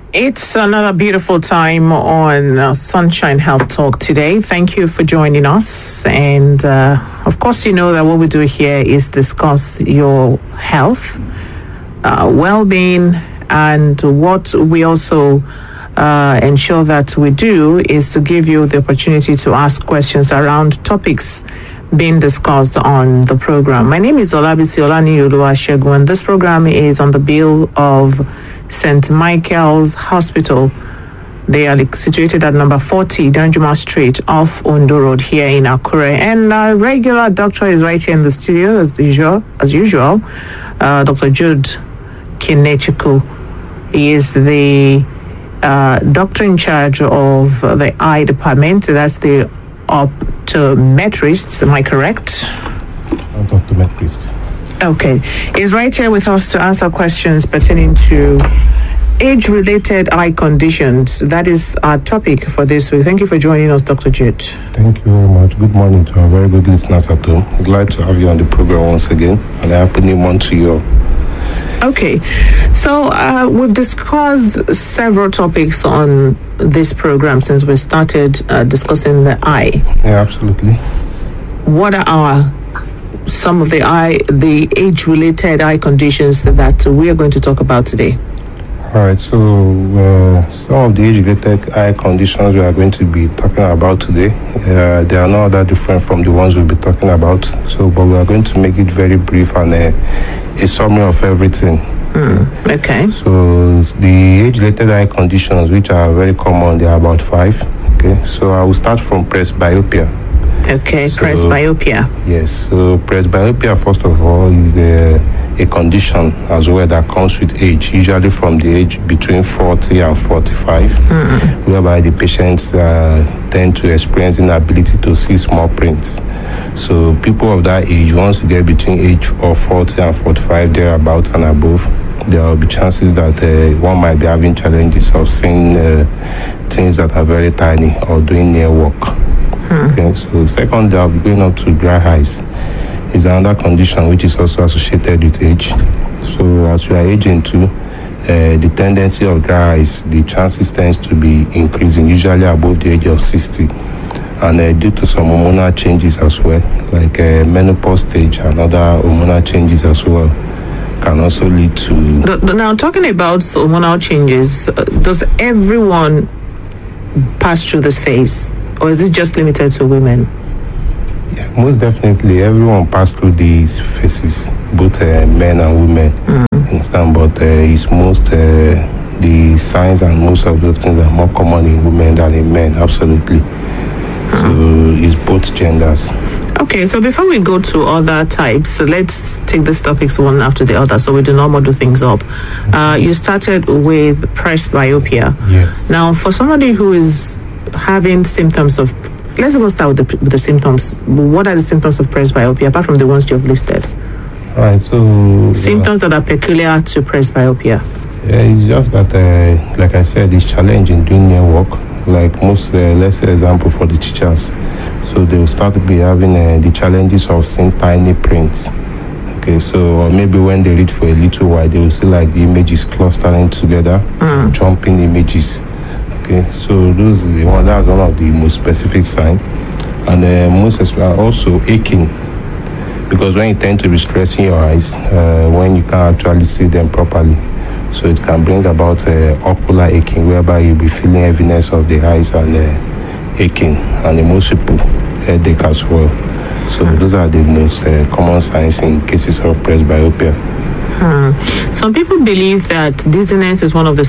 It's another beautiful time on Sunshine Health Talk today. Thank you for joining us. And of course, you know that what we do here is discuss your health, well-being, and what we also ensure that we do is to give you the opportunity to ask questions around topics being discussed on the program. My name is Olabisi Olanioluwasegun, and this program is on the bill of St. Michael's Hospital. They are situated at number 40 Danjuma Street off Ondo Road here in Akure. And our regular doctor is right here in the studio as usual. Dr. Jude Kinechiku. He is the doctor in charge of the eye department. That's the optometrist. Am I correct? Optometrist. Okay. He's right here with us to answer questions pertaining to age-related eye conditions. That is our topic for this week. Thank you for joining us, Dr. Jude. Thank you very much. Good morning to our very good listeners at home. Glad to have you on the program once again, and a happy new month to you all. Okay. So we've discussed several topics on this program since we started discussing the eye. Yeah, absolutely. What are some of the age-related eye conditions that we are going to talk about today? All right, so some of the age-related eye conditions we are going to be talking about today, they are not that different from the ones we'll be talking about. But we are going to make it very brief and a summary of everything. Okay. So the age-related eye conditions, which are very common, they are about 5. Okay, so I will start from presbyopia. Okay, presbyopia. Yes, so presbyopia, first of all, is a condition as well that comes with age, usually from the age between 40 and 45, whereby the patients tend to experience inability to see small print. So people of that age, once you get between age of 40 and 45, thereabouts and above, there will be chances that one might be having challenges of seeing things that are very tiny or doing near work. Okay, so second, they'll be going up to dry eyes. Is another condition which is also associated with age. So as you are aging too, the tendency of dry eyes, the chances tends to be increasing, usually above the age of 60. And due to some hormonal changes as well, like menopause stage and other hormonal changes as well, can also lead to... Now, talking about hormonal changes, does everyone pass through this phase? Or is it just limited to women? Yeah, most definitely, everyone passes through these phases, both men and women. Understand? But it's most the signs and most of those things are more common in women than in men. Absolutely. So it's both genders. Okay, so before we go to other types, let's take these topics one after the other so we do not muddle things up. You started with presbyopia. Yes. Now, for somebody who is having symptoms of, let's go start with the symptoms. What are the symptoms of presbyopia apart from the ones you've listed? All right, so symptoms that are peculiar to presbyopia. It's just that, like I said, it's challenging doing their work. Like most, let's say, example for the teachers. So they will start to be having the challenges of seeing tiny prints. Okay, so maybe when they read for a little while, they will see like the images clustering together, jumping images. Okay, so that's one of the most specific signs. And most are also aching, because when you tend to be stressing your eyes, when you can't actually see them properly, so it can bring about ocular aching, whereby you'll be feeling heaviness of the eyes and aching, and most people headache as well. So those are the most common signs in cases of presbyopia. Some people believe that dizziness is one of the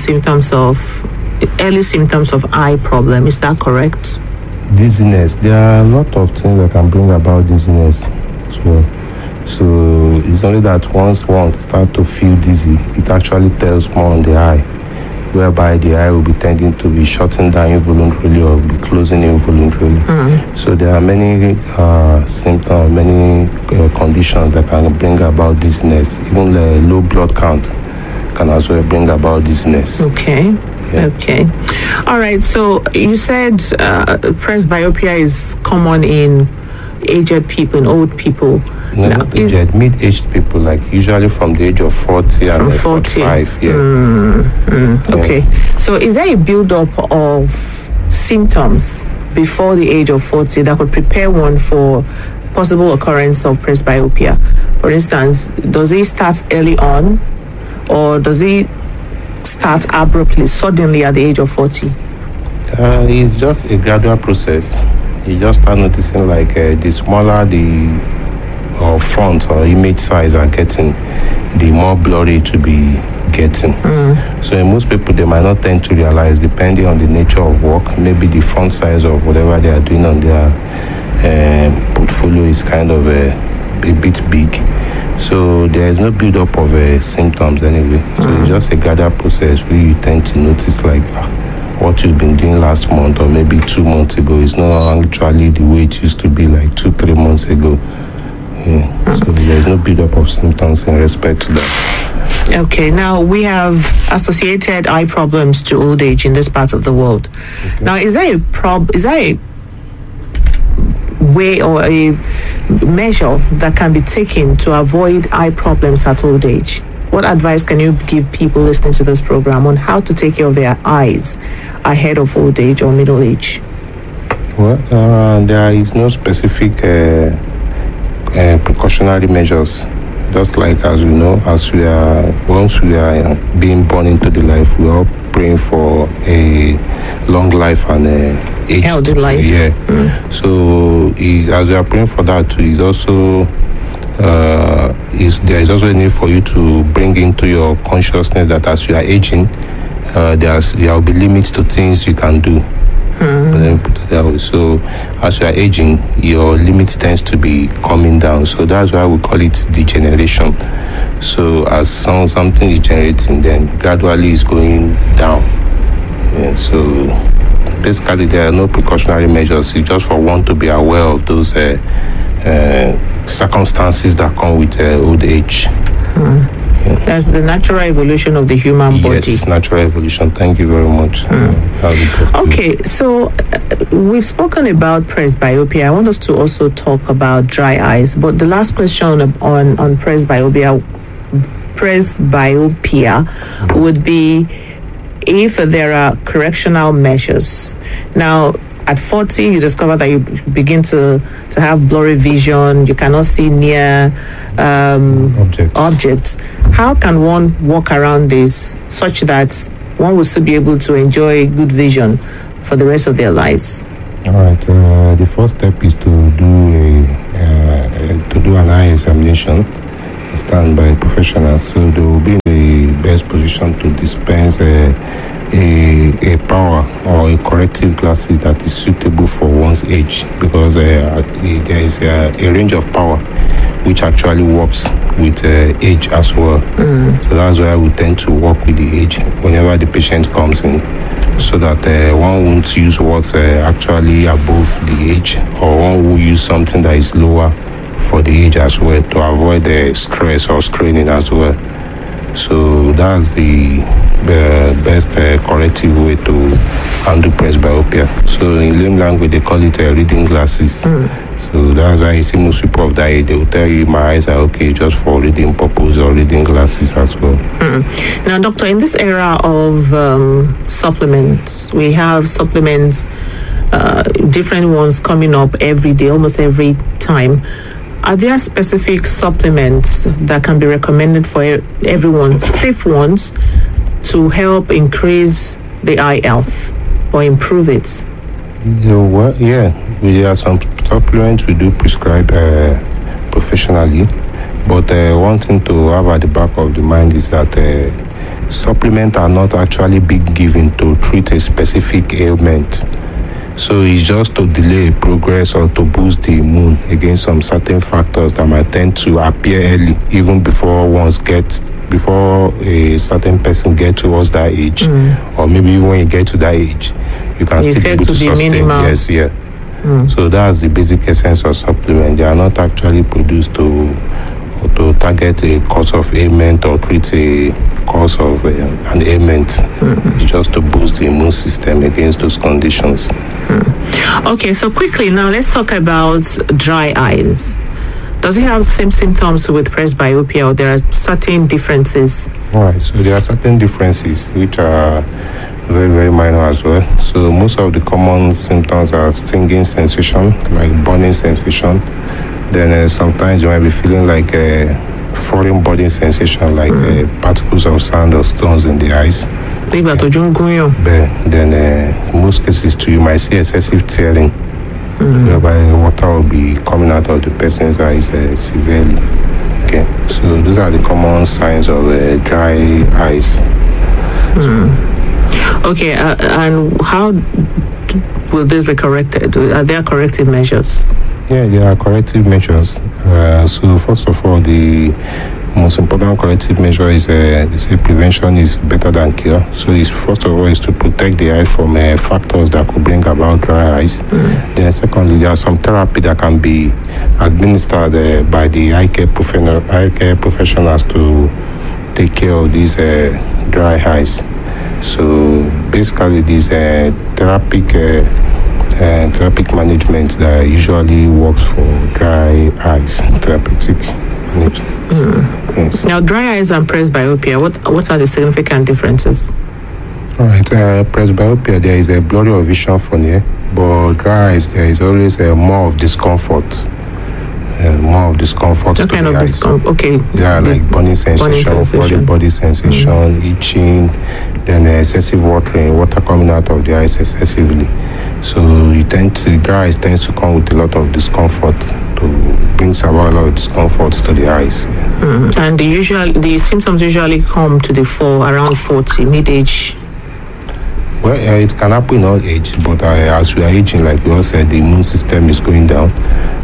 early symptoms of eye problem. Is that correct? Dizziness. There are a lot of things that can bring about dizziness as well. So it's only that once one starts to feel dizzy, it actually tells more on the eye, whereby the eye will be tending to be shutting down involuntarily or be closing involuntarily. So there are many symptoms, many conditions that can bring about dizziness. Even the low blood count can as well bring about dizziness. Okay. Yeah. Okay. All right. So you said presbyopia is common in aged people, in old people. No, Now, not aged, mid-aged people, like usually from the age of 40 and 45. Yeah. Okay. So is there a build-up of symptoms before the age of 40 that could prepare one for possible occurrence of presbyopia? For instance, does it start early on, or does it start abruptly, suddenly at the age of 40? It's just a gradual process. You just start noticing like the smaller the font or image size are getting, the more blurry it will be getting. So in most people, they might not tend to realize, depending on the nature of work, maybe the font size of whatever they are doing on their portfolio is kind of a bit big. So there is no build-up of symptoms anyway. So it's just a gradual process where you tend to notice like what you've been doing last month or maybe 2 months ago is not actually the way it used to be like 2-3 months ago. Yeah. So there's no build-up of symptoms in respect to that. Okay, now we have associated eye problems to old age in this part of the world. Okay. Now, is there a way or a measure that can be taken to avoid eye problems at old age? What advice can you give people listening to this program on how to take care of their eyes ahead of old age or middle age? Well, there is no specific precautionary measures. Just like as we know, once we are being born into the life, we are praying for a long life and healthy life. Yeah. So as we are praying for that too, is also there is also a need for you to bring into your consciousness that as you are aging, there will be limits to things you can do. So as you are aging, your limit tends to be coming down. So that's why we call it degeneration. So as something degenerating, then gradually is going down. Yeah, so basically there are no precautionary measures. It's just for one to be aware of those circumstances that come with old age. That's the natural evolution of the human body. Yes, natural evolution. Thank you very much. Okay, so we've spoken about presbyopia. I want us to also talk about dry eyes. But the last question on presbyopia would be if there are correctional measures. Now, at 40, you discover that you begin to have blurry vision. You cannot see near objects. How can one walk around this such that one will still be able to enjoy good vision for the rest of their lives? All right. The first step is to do an eye examination done by professionals. So they will be in the best position to dispense a power or a corrective glasses that is suitable for one's age, because there is a range of power which actually works with age as well. So that's why we tend to work with the age whenever the patient comes in, so that one won't use what's actually above the age, or one will use something that is lower for the age as well, to avoid the stress or straining as well. So that's the best corrective way to handle presbyopia. So in lame language, they call it reading glasses. So that's why you see most people of that age, they will tell you my eyes are okay just for reading purpose or reading glasses as well. Now, doctor, in this era of supplements, we have supplements, different ones coming up every day, almost every time. Are there specific supplements that can be recommended for everyone, safe ones, to help increase the eye health or improve it? Well, yeah, we have some supplements we do prescribe professionally, but one thing to have at the back of the mind is that supplements are not actually being given to treat a specific ailment. So it's just to delay progress or to boost the immune against some certain factors that might tend to appear early, even before a certain person gets towards that age, or maybe even when you get to that age, you can still be able to sustain. Minimal. Yes, yeah. So that's the basic essence of supplement. They are not actually produced to target a cause of ailment or treat a cause of an ailment. It's just to boost the immune system against those conditions. Okay, so quickly now let's talk about dry eyes. Does it have the same symptoms with presbyopia, or there are certain differences? All right, so there are certain differences which are very, very minor as well. So most of the common symptoms are stinging sensation, like burning sensation. Then sometimes you might be feeling like a foreign body sensation, like particles of sand or stones in the eyes. Then in most cases too, you might see excessive tearing, whereby water will be coming out of the person's eyes severely. Okay, so those are the common signs of dry eyes. Okay, and how will this be corrected? Are there corrective measures? Yeah, there are corrective measures. So first of all, the most important corrective measure is they say prevention is better than cure. So it's first of all is to protect the eye from factors that could bring about dry eyes. Then secondly, there are some therapy that can be administered by the eye care professionals to take care of these dry eyes. So basically, these therapeutic management that usually works for dry eyes. Therapeutic management. Yes. Now, dry eyes and presbyopia, what are the significant differences? All right, presbyopia, there is a blurry of vision from here, but dry eyes, there is always more of discomfort. More of discomfort. What kind of discomfort? Okay. Yeah, like burning sensation, body sensation, itching, then excessive water coming out of the eyes excessively. So dry eyes tends to come with a lot of discomfort, brings about a lot of discomfort to the eyes. Yeah. And the symptoms usually come to the fore around 40, mid-age. Well, it can happen in all age, but as we are aging, like we all said, the immune system is going down.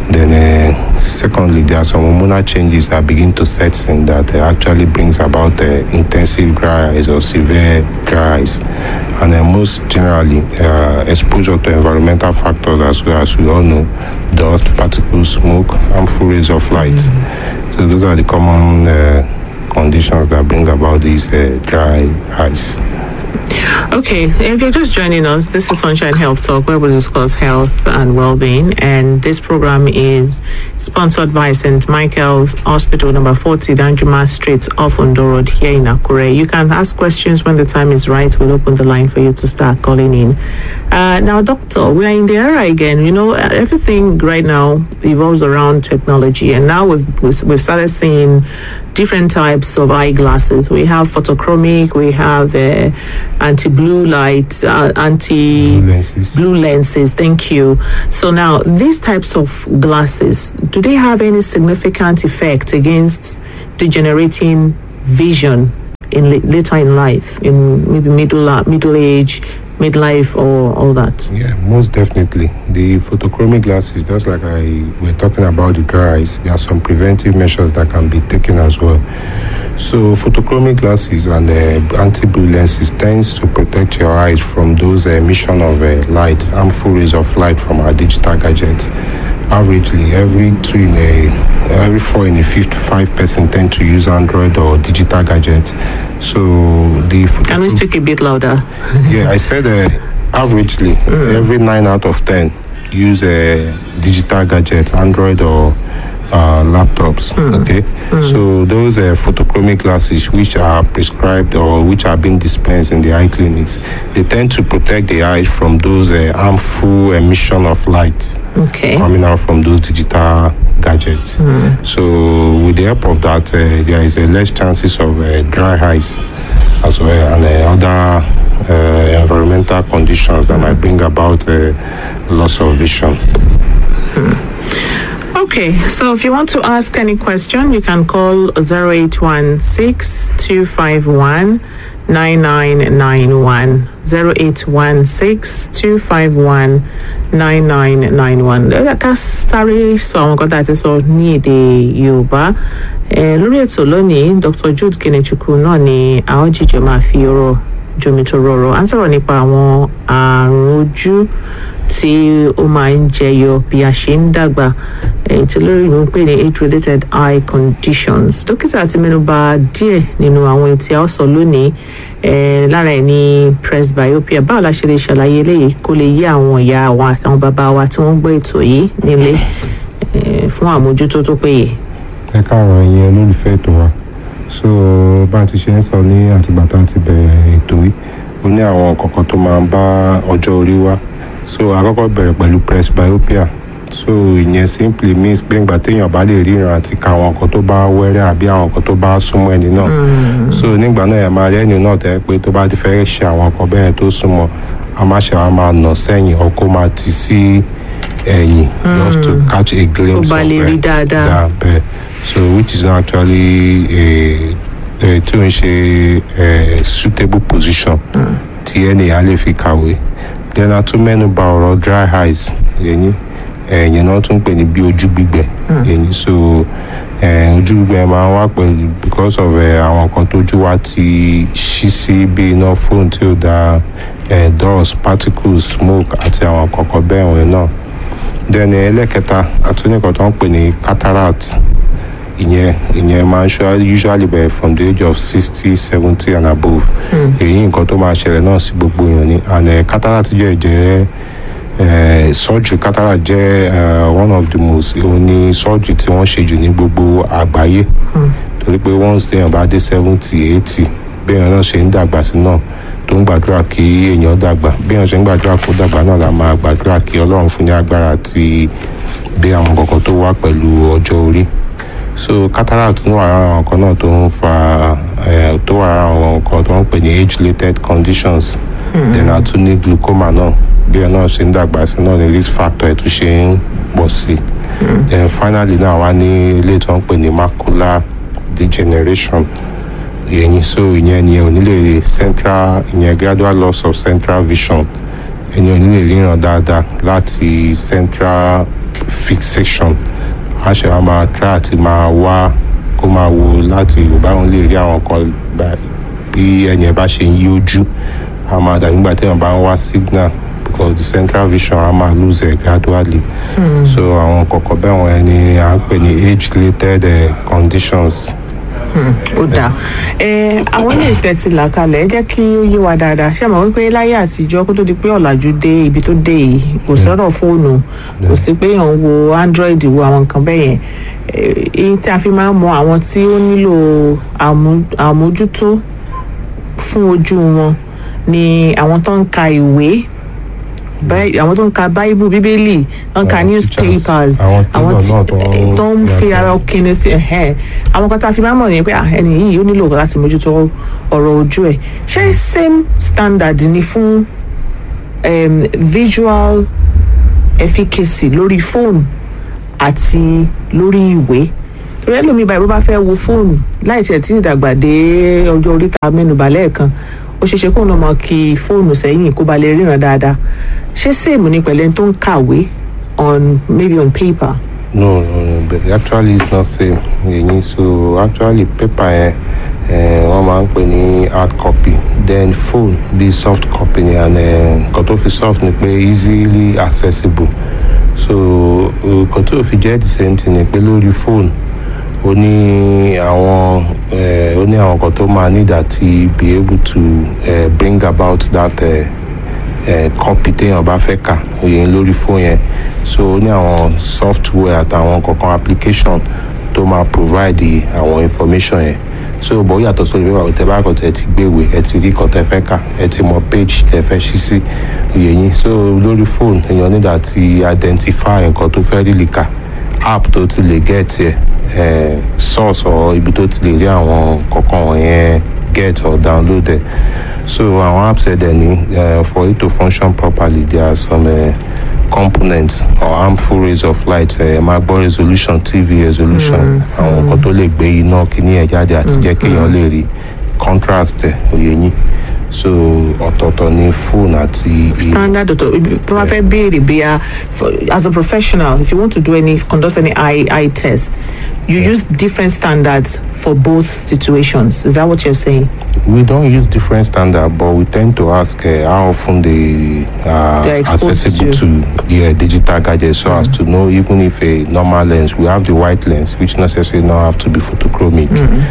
Then secondly, there are some hormonal changes that begin to set in that actually brings about intensive dry eyes or severe dry eyes. And most generally, exposure to environmental factors as well, as we all know, dust, particles, smoke, harmful rays of light. So those are the common conditions that bring about these dry eyes. Okay, if you're just joining us, this is Sunshine Health Talk, where we discuss health and well-being, and this program is sponsored by St. Michael's Hospital, number 40, Danjuma Street, off Ondo Road, here in Akure. You can ask questions when the time is right. We'll open the line for you to start calling in. Now, Doctor, we are in the era again. You know, everything right now evolves around technology, and now we've started seeing different types of eyeglasses. We have photochromic, we have anti-blue light, anti-blue lenses. Thank you. So now, these types of glasses, do they have any significant effect against degenerating vision later in life, in maybe middle age, midlife, or all that? Yeah, most definitely. The photochromic glasses, just like we're talking about the dry eyes, there are some preventive measures that can be taken as well. So photochromic glasses and anti-blue lenses tends to protect your eyes from those emission of light, harmful rays of light from our digital gadgets. Averagely, every 4 in a 55 person tend to use Android or digital gadgets. So can we speak a bit louder? Yeah, I said averagely, every 9 out of 10 use a digital gadget, Android or laptops. Okay, so those photochromic glasses which are prescribed or which are being dispensed in the eye clinics, they tend to protect the eyes from those harmful emission of light coming out from those digital gadgets. So with the help of that, there is less chances of dry eyes as well, and other environmental conditions that might bring about loss of vision. Okay, so if you want to ask any question, you can call 0816-251-9991. 0816-251-9991. Ká sáré sọ àwọn nǹkan tá a ti sọ ní èdè Yorùbá. Lórí ètò lónìí, Dr. Jude Kenechukwu náà ni àwọn jíjọ máa fi ọ̀rọ̀ jomitoro à ń sọ̀rọ̀ nípa àwọn àrùn ojú tí ó máa ń jẹyọ bí a ṣe ń dàgbà, tí lórí ìlú ń pè ní age-related eye conditions. Dókítà ti mẹ́nubà díẹ̀ nínú àwọn ètí a ó sọ lónìí, lára ẹ̀ ní presbyopia. Báwo la ṣe lè ṣàlàyé eléyìí kó lè yé àwọn ìyá wa àtàwọn bàbá wa tí wọ́n gbọ́ ètò yìí nílé? fún àmójútó tó péye. ẹ káàárọ̀ ẹ̀yin olólùfẹ́ ètò wa. So bá a ti ṣe ń sọ ní àtìgbà tá a ti bẹ̀rẹ̀ ètò yìí, ó ní àwọn kọ̀ọ̀kan tó máa ń bá ọjọ́ orí wá. So àkọ́kọ́ bẹ̀rẹ̀ pẹ̀lú presbyopia. So ìyẹn simply means pé ìgbà téèyàn bá lè ríran àti ka àwọn nǹkan tó bá wẹ́rẹ́ àbí àwọn nǹkan tó bá súnmọ́ ẹni náà. So nígbà náà ẹ̀ máa rí ẹni náà tẹ́ pé tó bá ti fẹ́ ṣe àwọn nǹkan bẹ́ẹ̀ tó súnmọ́, a máa ṣe àwọn máa nà sẹ́yìn ọkọ̀ máa ti sí ẹ̀yìn just to catch a glimpse of that bẹ́ẹ̀. So which is not actually tí ó ń ṣe suitable position tí ẹnìyàn lè fi kàwé. Then a tún mẹ́nu bà ọ̀rọ̀ dry eyes ẹ̀yìn náà tún pè ní bí ojú gbígbẹ. So ojú gbígbẹ máa ń wá pẹ̀lú because of àwọn nǹkan tójú wa ti ṣí sí bí iná fóònù tí ó da dust particles smoke àti àwọn kọ̀ọ̀kan bẹ́ẹ̀ wọ̀nyí náà. Then ẹlẹ́kẹta àtúnyẹ̀kọ̀ tó ń pè ní cataract. ìyẹn máa ń usually bẹ̀rẹ̀ from the age of 60, 70 and above. èyí nǹkan tó máa ṣẹlẹ̀ náà sí gbogbo èèyàn ni. And cataract jẹ́ surgery. Cataract jẹ́ one of the most ní surgery tí wọ́n ṣe jù ní gbogbo àgbáyé. torí pé once téèyàn bá dé 70, 80 béèyàn náà ṣe ń dàgbà sí náà tó ń gbàdúrà kí èèyàn dàgbà, béèyàn ṣe ń gbàdúrà kó dàgbà náà la máa gbàdúrà kí Ọlọ́run fún ní agbára àti bí àwọn kọ̀ọ̀kan tó wá pẹ̀lú ọjọ́ orí. So cataract ń wà lára àwọn nǹkan náà tó ń fa tó wà lára àwọn nǹkan tó ń pè ní age related conditions. Then a tún ní glaucoma náà bí ẹ náà ṣe ń dàgbà sí náà ní risk factor ẹ̀ tún ṣe ń pọ̀ sí. Then finally náà wá ní ilé tó ń pè ní macular degeneration. So ìyẹn ni ò ní lè central ìyẹn gradual loss of central vision. ẹni ò ní lè ríran dáadáa láti central fixation. a ṣe wa máa try àti máa wá kó máa wo láti yorùbá òun lè rí àwọn kan bí ẹni ẹ bá ṣe ń yí ojú a máa dàbí nígbà téèyàn bá ń wá signal because the central vision a máa lose it gradually. So àwọn kọ̀ọ̀kan bẹ́ẹ̀ wọ́n ẹni à ń pè ní age related conditions. Ó dáa àwọn ilé ìfẹ́ ti là kalẹ̀ ẹ jẹ́ kí ó yé wa dáadáa. ṣé àmọ́ wípé láyé àtijọ́ kó tó di pé ọ̀làjú dé ibi tó dé yìí kò sọ̀rọ̀ fóònù kò sí pé èèyàn ń wo Android wo àwọn nǹkan bẹ́ẹ̀ yẹn. èyí tí a fi máa ń mọ àwọn tí ó nílò àmójútó fún ojú wọn ni àwọn tó ń ka ìwé, àwọn tó ń ka Bible bíbélì, tó ń ka newspapers, àwọn tó ń fi ara kíni sí àwọn kan tá a fi máa ń mọ̀ ní pé ẹni yìí ó nílò láti mójútó ọ̀rọ̀ ojú ẹ̀. ṣé same standard ni fún visual efficacy lórí fóònù àti lórí ìwé? torí ẹlòmíì báyìí bó bá fẹ́ wo fóònù láì tiẹ̀ tí ìdàgbà dé ọjọ́ orí ta mẹ́nubà lẹ́ẹ̀kan ó ṣeéṣe kóun náà mọ kí fóònù sẹ́yìn kó ba lè ríran dáadáa. ṣé sèmù ni pẹ̀lú ẹni tó ń kàwé maybe on paper? No, but actually it's not same. So actually paper wọ́n máa ń pè ní hard copy, then phone bí soft copy ni, and nǹkan tó fi soft ni pé easily accessible. So nǹkan tó fi jẹ́ the same thing ni pé lórí phone ó ní àwọn nǹkan tó máa need àti be able to bring about that copy téèyàn bá fẹ́ kà òyìn lórí phone yẹn. So ó ní àwọn software àtàwọn kankan application tó máa provide àwọn information yẹn. So bó yàtọ̀ sórí wíwá òtẹ́ bá kọ̀ tẹ̀ ti gbéwèé ẹ ti rí kan tẹ́ fẹ́ kà ẹ ti mọ page tẹ́ fẹ́ ṣí sí òyìn. So lórí phone èèyàn need àti identify nǹkan tó fẹ́ rí lè kà, app tó ti lè get source or ibi tó ti lè rí àwọn kankan wọ̀nyẹn get or download it. So àwọn apps ẹ̀ dẹ̀ ní for it to function properly there are some components or harmful rays of light, máa gbọ́ resolution, TV resolution, àwọn nǹkan tó lè gbé iná kíní ẹ̀ jáde àti jẹ́ kéèyàn lè rí contrast òye yín. So ọ̀tọ̀ọ̀tọ̀ ní phone àti standard ọ̀tọ̀ tó bá fẹ́ béèrè bí as a professional if you want to conduct any eye test you use different standards for both situations. Is that what you're saying? We don't use different standards, but we tend to ask how often they are accessible to digital gadgets, so as to know even if a normal lens, we have the white lens, which necessarily not have to be photochromic.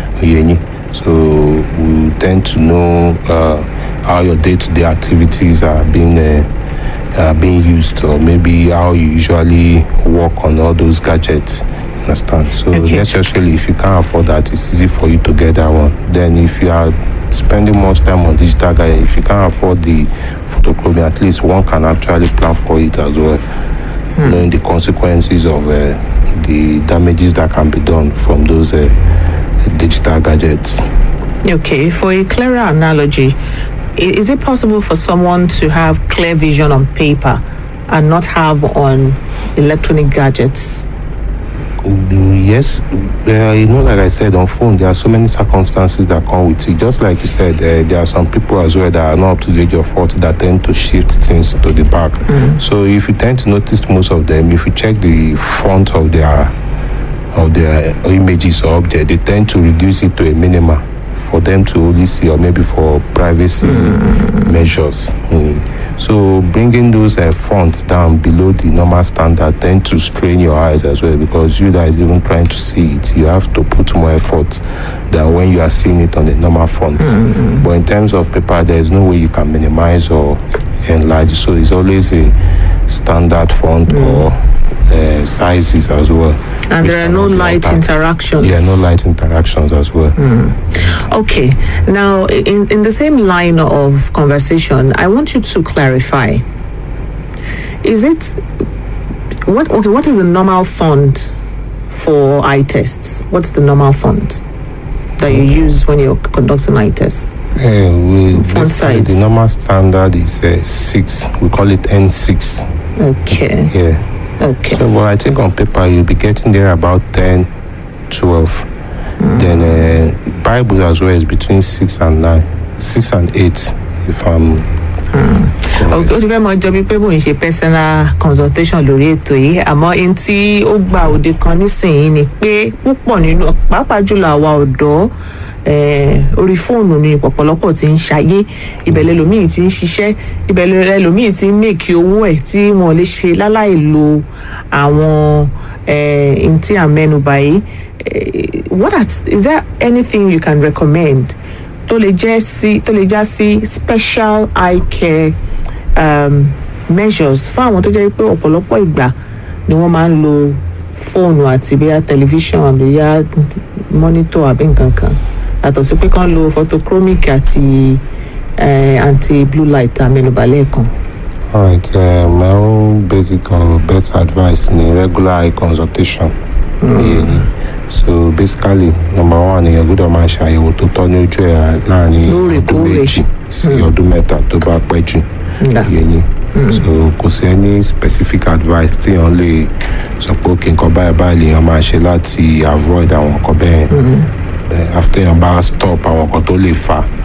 So we tend to know how your day-to-day activities are being being used, or maybe how you usually work on all those gadgets. Understand? So necessarily, if you can't afford that, it's easy for you to get that one. Then if you are spending much time on digital gadget, if you can't afford the photochromia, at least one can actually plan for it as well, knowing the consequences of the damages that can be done from those digital gadgets. Okay, for a clearer analogy, is it possible for someone to have clear vision on paper and not have on electronic gadgets? Yes, like I said, on phone, there are so many circumstances that come with it. Just like you said, there are some people as well that are not up to the age of 40 that tend to shift things to the back. So if you tend to notice most of them, if you check the front of their images or object, they tend to reduce it to a minimum for them to only see, or maybe for privacy measures. So bringing those fonts down below the normal standard tend to strain your eyes as well, because you that is even trying to see it, you have to put more effort than when you are seeing it on the normal font. But in terms of paper, there is no way you can minimize or enlarge, so it's always a standard font or sizes as well. And there are no light interactions. Yeah, no light interactions as well. Okay. Now, in the same line of conversation, I want you to clarify. Is it what is the normal font for eye tests? What's the normal font that you use when you're conducting eye tests? Font size. The normal standard is 6. We call it N6. Okay. Yeah. Okay. So, I think on paper you'll be getting there about 10, 12. Then Bible as well is between 6 and 9, 6 and 8, if I'm. Okay, ó ti fẹ́ mọ jọ bí pé mò ń ṣe personal consultation lórí ètò yìí, àmọ́ ẹni tí ó gba òde kan nísìnyí ni pé púpọ̀ nínú pàápàá jùlọ àwa ọ̀dọ́ orí fóònù ni ọ̀pọ̀lọpọ̀ ti ń ṣayé, ibẹ̀ lẹ́lòmíì ti ń ṣiṣẹ́, ibẹ̀ lẹ́lòmíì ti ń mèkì owó ẹ̀ tí wọ́n lè ṣe láláì lo àwọn tí à ń mẹ́nubà yìí. Is there anything you can recommend tó lè já sí special eye care measures fún àwọn tó jẹ́ pé ọ̀pọ̀lọpọ̀ ìgbà ni wọ́n máa ń lo fóònù àti bíyà tẹlifíṣàn bíyà mọ́nítọ̀ àbí nǹkan kan yàtọ̀ sí pé kán lo photochromic àti anti blue light àmẹ́nubà lẹ́ẹ̀kan? All right, my own basic or best advice in regular eye consultation. So basically, number one, you gbọ́dọ̀ máa ṣàyẹ̀wò tó tọ́ ní ojú ẹ̀ láàrin ọdún méjì sí ọdún mẹ́ta tó bá pẹ́ jù. So kò sí any specific advice tí èèyàn lè sọ pé kí nǹkan báyìí lèèyàn máa ṣe láti avoid àwọn nǹkan bẹ́ẹ̀. After èèyàn bá stop àwọn nǹkan tó lè fà